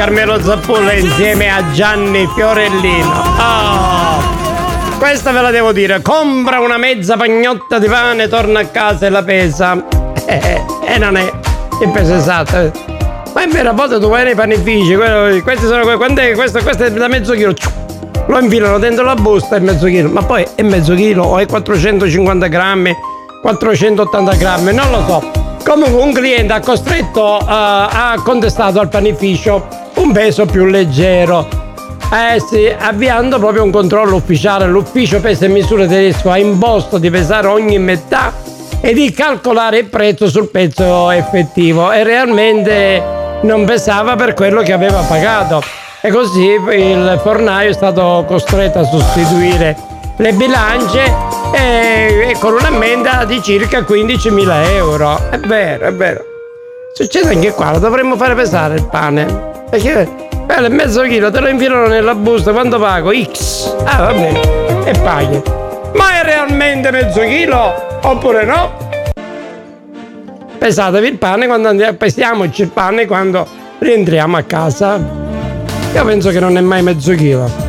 Carmelo Zappulla insieme a Gianni Fiorellino. Questa ve la devo dire. Compra una mezza pagnotta di pane, torna a casa e la pesa. E non è il peso esatto. Ma è vero, a volte tu vai nei panifici, questi sono questo è da mezzo chilo. Lo infilano dentro la busta e mezzo chilo. Ma poi è mezzo chilo o è 450 grammi, 480 grammi, non lo so. Comunque un cliente ha contestato al panificio un peso più leggero. Sì, avviando proprio un controllo ufficiale. L'ufficio pesa e misure tedesco ha imposto di pesare ogni metà e di calcolare il prezzo sul pezzo effettivo, e realmente non pesava per quello che aveva pagato, e così il fornaio è stato costretto a sostituire le bilance e con un'ammenda di circa 15.000 euro. È vero. Succede anche qua, lo dovremmo fare pesare il pane, perché il mezzo chilo te lo infilano nella busta, quanto pago? X. Va bene, e paghi. Ma è realmente mezzo chilo oppure no? Pesatevi il pane pesiamoci il pane quando rientriamo a casa. Io penso che non è mai mezzo chilo.